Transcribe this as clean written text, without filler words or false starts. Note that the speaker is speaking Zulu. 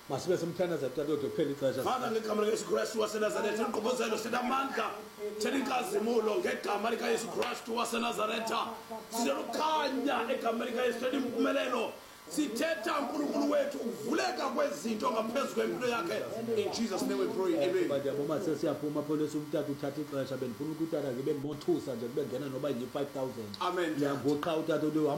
masibe simthandaza tata kuphela ixesha. Father, ngegama likaYesu Kristu waseNazaretha, inqobozelo sinamandla, seninkazimulo ngegama likaYesu Kristu waseNazaretha. Silokukhanya egama likaYesu, impumelelo. Sithetha uNkulunkulu wethu uvuleka kwezinto ngaphezulu kwempilo yakhe. In Jesus name we pray. Amen. Baje uma sesiyaphuma police umtata uthatha ixesha benifuna ukuthi utata ngibe ngimothusa nje kube ngena noba yi 5,000. Amen. Ngiyavuqa utata